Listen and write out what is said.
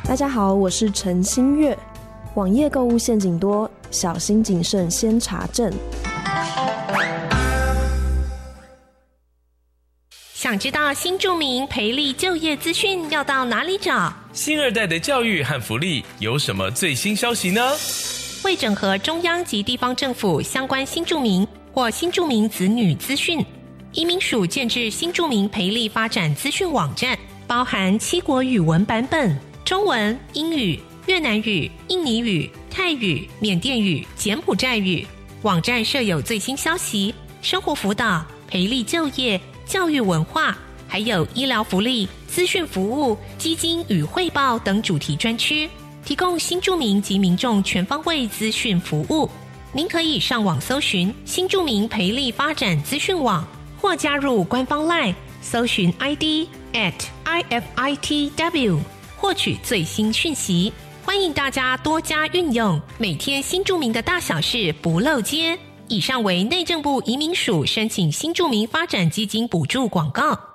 大家好，我是陈新月。网页购物陷阱多，小心谨慎先查证。 想知道新住民培力就业资讯要到哪里找？ 新二代的教育和福利有什么最新消息呢？ 为整合中央及地方政府相关新住民或新住民子女资讯，移民署建置新住民培力发展资讯网站，包含7国语文版本，中文、英语、越南语、印尼语、泰语、缅甸语、柬埔寨语。网站设有最新消息、生活辅导、培力就业、教育文化，还有医疗福利、资讯服务、基金与汇报等主题专区，提供新住民及民众全方位资讯服务。您可以上网搜寻新住民培力发展资讯网，或加入官方 LINE 搜寻 ID @IFITW 获取最新讯息。欢迎大家多加运用，每天新住民的大小事不漏接。以上为内政部移民署申请新住民发展基金补助广告。